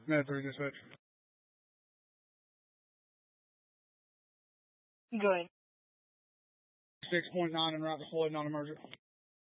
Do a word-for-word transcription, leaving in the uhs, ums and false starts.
Med three dispatch. Go ahead. six point nine en route to Floyd, non-emergent.